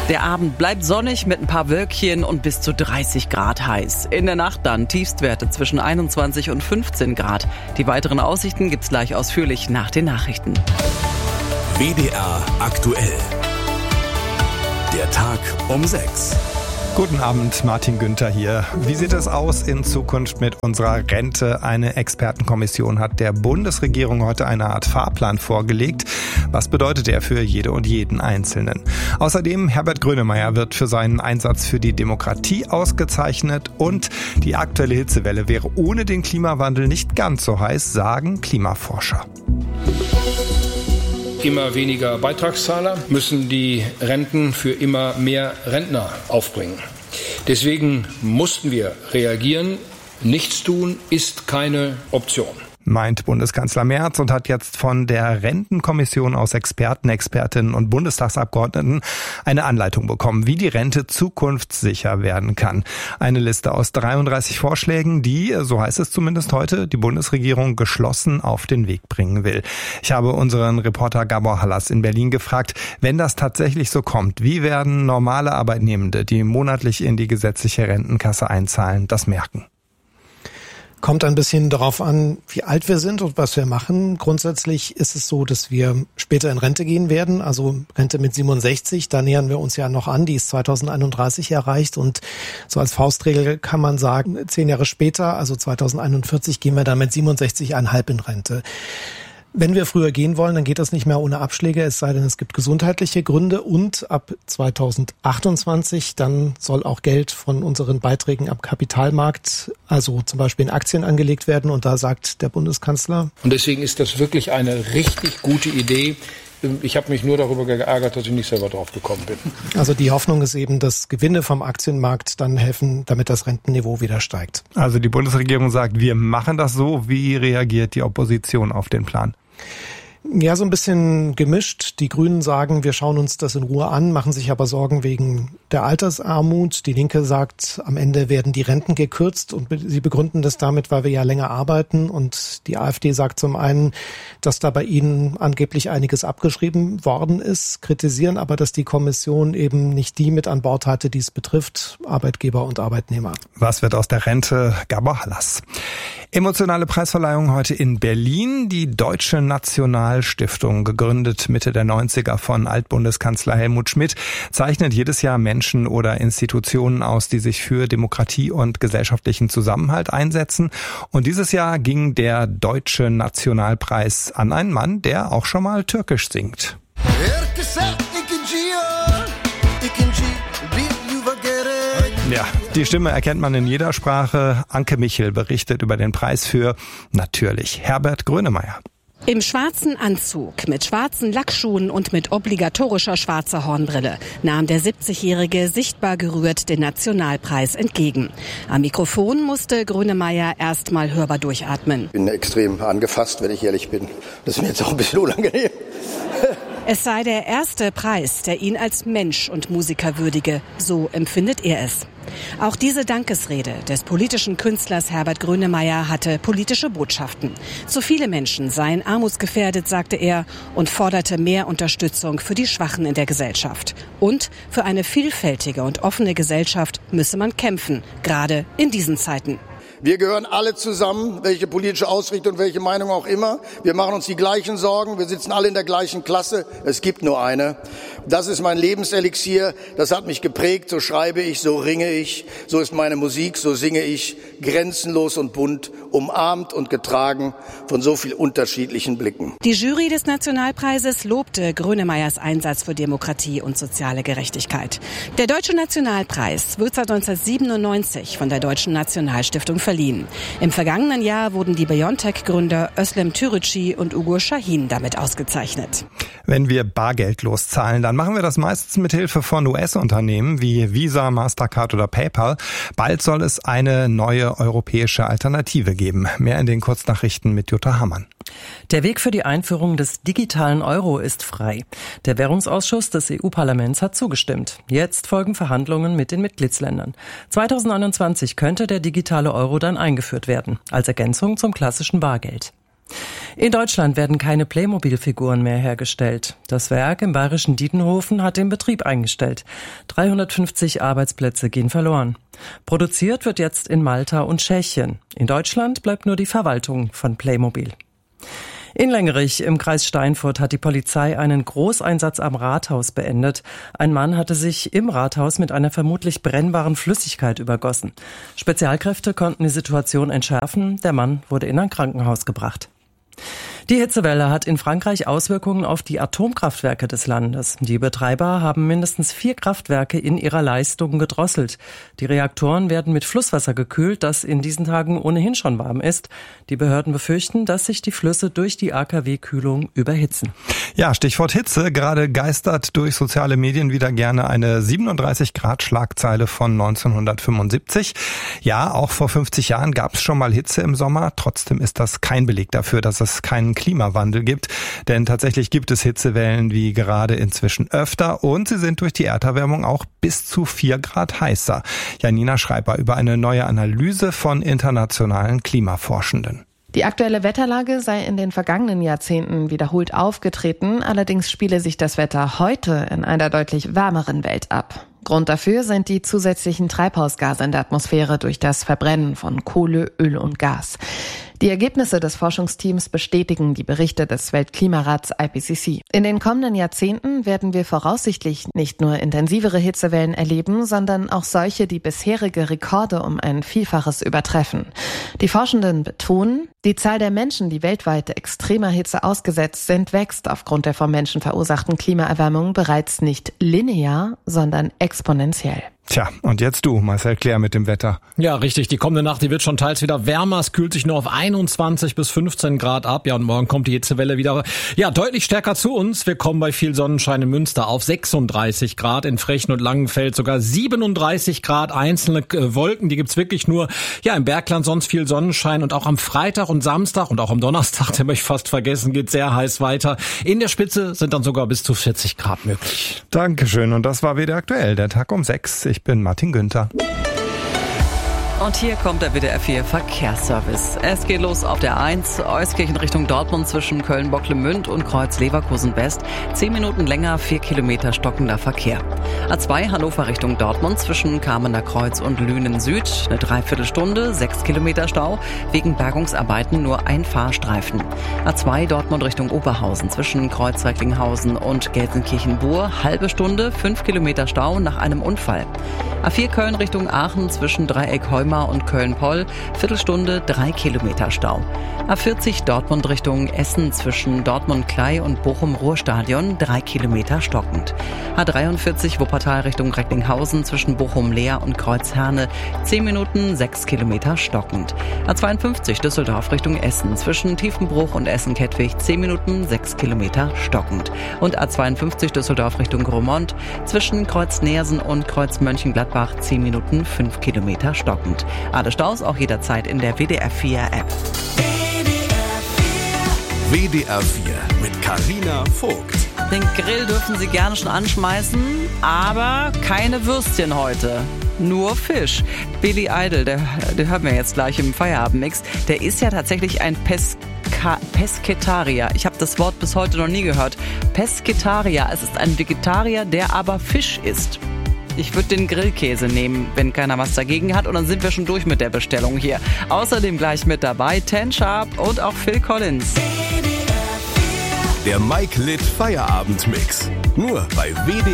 Der Abend bleibt sonnig mit ein paar Wölkchen und bis zu 30 Grad heiß. In der Nacht dann Tiefstwerte zwischen 21 und 15 Grad. Die weiteren Aussichten gibt's gleich ausführlich nach den Nachrichten. WDR aktuell. Der Tag um 6. Guten Abend, Martin Günther hier. Wie sieht es aus in Zukunft mit unserer Rente? Eine Expertenkommission hat der Bundesregierung heute eine Art Fahrplan vorgelegt. Was bedeutet er für jede und jeden Einzelnen? Außerdem Herbert Grönemeyer wird für seinen Einsatz für die Demokratie ausgezeichnet und die aktuelle Hitzewelle wäre ohne den Klimawandel nicht ganz so heiß, sagen Klimaforscher. Immer weniger Beitragszahler müssen die Renten für immer mehr Rentner aufbringen. Deswegen mussten wir reagieren. Nichts tun ist keine Option, Meint Bundeskanzler Merz und hat jetzt von der Rentenkommission aus Experten, Expertinnen und Bundestagsabgeordneten eine Anleitung bekommen, wie die Rente zukunftssicher werden kann. Eine Liste aus 33 Vorschlägen, die, so heißt es zumindest heute, die Bundesregierung geschlossen auf den Weg bringen will. Ich habe unseren Reporter Gabor Hallas in Berlin gefragt, wenn das tatsächlich so kommt, wie werden normale Arbeitnehmende, die monatlich in die gesetzliche Rentenkasse einzahlen, das merken? Kommt ein bisschen darauf an, wie alt wir sind und was wir machen. Grundsätzlich ist es so, dass wir später in Rente gehen werden, also Rente mit 67, da nähern wir uns ja noch an, die ist 2031 erreicht und so als Faustregel kann man sagen, 10 Jahre später, also 2041, gehen wir dann mit 67,5 in Rente. Wenn wir früher gehen wollen, dann geht das nicht mehr ohne Abschläge, es sei denn, es gibt gesundheitliche Gründe und ab 2028 dann soll auch Geld von unseren Beiträgen am Kapitalmarkt, also zum Beispiel in Aktien angelegt werden und da sagt der Bundeskanzler. Und deswegen ist das wirklich eine richtig gute Idee. Ich habe mich nur darüber geärgert, dass ich nicht selber drauf gekommen bin. Also die Hoffnung ist eben, dass Gewinne vom Aktienmarkt dann helfen, damit das Rentenniveau wieder steigt. Also die Bundesregierung sagt, wir machen das so. Wie reagiert die Opposition auf den Plan? Ja, so ein bisschen gemischt. Die Grünen sagen, wir schauen uns das in Ruhe an, machen sich aber Sorgen wegen der Altersarmut. Die Linke sagt, am Ende werden die Renten gekürzt und sie begründen das damit, weil wir ja länger arbeiten. Und die AfD sagt zum einen, dass da bei ihnen angeblich einiges abgeschrieben worden ist, kritisieren aber, dass die Kommission eben nicht die mit an Bord hatte, die es betrifft, Arbeitgeber und Arbeitnehmer. Was wird aus der Rente? Gabor Hallas. Emotionale Preisverleihung heute in Berlin. Die Deutsche Nationalstiftung, gegründet Mitte der 90er von Altbundeskanzler Helmut Schmidt, zeichnet jedes Jahr Menschen oder Institutionen aus, die sich für Demokratie und gesellschaftlichen Zusammenhalt einsetzen. Und dieses Jahr ging der Deutsche Nationalpreis an einen Mann, der auch schon mal Türkisch singt. Ja, die Stimme erkennt man in jeder Sprache. Anke Michel berichtet über den Preis für, natürlich, Herbert Grönemeyer. Im schwarzen Anzug, mit schwarzen Lackschuhen und mit obligatorischer schwarzer Hornbrille nahm der 70-Jährige sichtbar gerührt den Nationalpreis entgegen. Am Mikrofon musste Grönemeyer erst mal hörbar durchatmen. Ich bin extrem angefasst, wenn ich ehrlich bin. Das ist mir jetzt auch ein bisschen unangenehm. Es sei der erste Preis, der ihn als Mensch und Musiker würdige. So empfindet er es. Auch diese Dankesrede des politischen Künstlers Herbert Grönemeyer hatte politische Botschaften. Zu viele Menschen seien armutsgefährdet, sagte er, und forderte mehr Unterstützung für die Schwachen in der Gesellschaft. Und für eine vielfältige und offene Gesellschaft müsse man kämpfen, gerade in diesen Zeiten. Wir gehören alle zusammen, welche politische Ausrichtung, welche Meinung auch immer. Wir machen uns die gleichen Sorgen, wir sitzen alle in der gleichen Klasse. Es gibt nur eine. Das ist mein Lebenselixier, das hat mich geprägt, so schreibe ich, so ringe ich, so ist meine Musik, so singe ich, grenzenlos und bunt, umarmt und getragen von so viel unterschiedlichen Blicken. Die Jury des Nationalpreises lobte Grönemeyers Einsatz für Demokratie und soziale Gerechtigkeit. Der Deutsche Nationalpreis wird seit 1997 von der Deutschen Nationalstiftung verliehen. Im vergangenen Jahr wurden die BioNTech-Gründer Özlem Türeci und Ugur Şahin damit ausgezeichnet. Wenn wir bargeldlos zahlen, dann machen wir das meistens mit Hilfe von US-Unternehmen wie Visa, Mastercard oder PayPal. Bald soll es eine neue europäische Alternative geben. Mehr in den Kurznachrichten mit Jutta Hammann. Der Weg für die Einführung des digitalen Euro ist frei. Der Währungsausschuss des EU-Parlaments hat zugestimmt. Jetzt folgen Verhandlungen mit den Mitgliedsländern. 2021 könnte der digitale Euro dann eingeführt werden, als Ergänzung zum klassischen Bargeld. In Deutschland werden keine Playmobil-Figuren mehr hergestellt. Das Werk im bayerischen Dietenhofen hat den Betrieb eingestellt. 350 Arbeitsplätze gehen verloren. Produziert wird jetzt in Malta und Tschechien. In Deutschland bleibt nur die Verwaltung von Playmobil. In Lengerich im Kreis Steinfurt hat die Polizei einen Großeinsatz am Rathaus beendet. Ein Mann hatte sich im Rathaus mit einer vermutlich brennbaren Flüssigkeit übergossen. Spezialkräfte konnten die Situation entschärfen. Der Mann wurde in ein Krankenhaus gebracht. Die Hitzewelle hat in Frankreich Auswirkungen auf die Atomkraftwerke des Landes. Die Betreiber haben mindestens 4 Kraftwerke in ihrer Leistung gedrosselt. Die Reaktoren werden mit Flusswasser gekühlt, das in diesen Tagen ohnehin schon warm ist. Die Behörden befürchten, dass sich die Flüsse durch die AKW-Kühlung überhitzen. Ja, Stichwort Hitze. Gerade geistert durch soziale Medien wieder gerne eine 37-Grad-Schlagzeile von 1975. Ja, auch vor 50 Jahren gab es schon mal Hitze im Sommer. Trotzdem ist das kein Beleg dafür, dass es keinen Klimawandel gibt. Denn tatsächlich gibt es Hitzewellen wie gerade inzwischen öfter und sie sind durch die Erderwärmung auch bis zu 4 Grad heißer. Janina Schreiber über eine neue Analyse von internationalen Klimaforschenden. Die aktuelle Wetterlage sei in den vergangenen Jahrzehnten wiederholt aufgetreten, allerdings spiele sich das Wetter heute in einer deutlich wärmeren Welt ab. Grund dafür sind die zusätzlichen Treibhausgase in der Atmosphäre durch das Verbrennen von Kohle, Öl und Gas. Die Ergebnisse des Forschungsteams bestätigen die Berichte des Weltklimarats IPCC. In den kommenden Jahrzehnten werden wir voraussichtlich nicht nur intensivere Hitzewellen erleben, sondern auch solche, die bisherige Rekorde um ein Vielfaches übertreffen. Die Forschenden betonen, die Zahl der Menschen, die weltweit extremer Hitze ausgesetzt sind, wächst aufgrund der vom Menschen verursachten Klimaerwärmung bereits nicht linear, sondern exponentiell. Tja, und jetzt du, Marcel Claire, mit dem Wetter. Ja, richtig. Die kommende Nacht, die wird schon teils wieder wärmer. Es kühlt sich nur auf 21 bis 15 Grad ab. Ja, und morgen kommt die Hitzewelle wieder, deutlich stärker zu uns. Wir kommen bei viel Sonnenschein in Münster auf 36 Grad, in Frechen und Langenfeld sogar 37 Grad. Einzelne Wolken, die gibt's wirklich nur, im Bergland, sonst viel Sonnenschein. Und auch am Freitag und Samstag und auch am Donnerstag, den möchte ich fast vergessen, geht sehr heiß weiter. In der Spitze sind dann sogar bis zu 40 Grad möglich. Dankeschön. Und das war WDR aktuell, der Tag um 6. Ich bin Martin Günther. Und hier kommt der WDR 4 Verkehrsservice. Es geht los auf der 1, Euskirchen Richtung Dortmund zwischen Köln-Bocklemünd und Kreuz Leverkusen-West. 10 Minuten länger, 4 Kilometer stockender Verkehr. A2 Hannover Richtung Dortmund zwischen Kamener Kreuz und Lünen Süd. Eine Dreiviertelstunde, 6 Kilometer Stau. Wegen Bergungsarbeiten nur ein Fahrstreifen. A2 Dortmund Richtung Oberhausen zwischen Kreuz Recklinghausen und Gelsenkirchen-Bur. Halbe Stunde, 5 Kilometer Stau nach einem Unfall. A4 Köln Richtung Aachen zwischen Dreieck Heumar und Köln-Poll, Viertelstunde, 3 Kilometer Stau. A40 Dortmund Richtung Essen zwischen Dortmund-Klei und Bochum-Ruhrstadion, 3 Kilometer stockend. A43 Wuppertal Richtung Recklinghausen zwischen Bochum-Leer und Kreuz-Herne, 10 Minuten, 6 Kilometer stockend. A52 Düsseldorf Richtung Essen zwischen Tiefenbruch und Essen-Kettwig, 10 Minuten, 6 Kilometer stockend. Und A52 Düsseldorf Richtung Roermond zwischen Kreuz-Neersen und Kreuz-Mönchengladbach, 10 Minuten, 5 Kilometer stockend. Alle Staus auch jederzeit in der WDR 4 App. WDR 4 mit Carina Vogt. Den Grill dürfen Sie gerne schon anschmeißen, aber keine Würstchen heute. Nur Fisch. Billy Idol, der hören wir jetzt gleich im Feierabendmix, der ist ja tatsächlich ein Pesketarier. Ich habe das Wort bis heute noch nie gehört. Pesketarier, es ist ein Vegetarier, der aber Fisch isst. Ich würde den Grillkäse nehmen, wenn keiner was dagegen hat. Und dann sind wir schon durch mit der Bestellung hier. Außerdem gleich mit dabei Ten Sharp und auch Phil Collins. Der Mike Litt Feierabendmix. Nur bei WDR.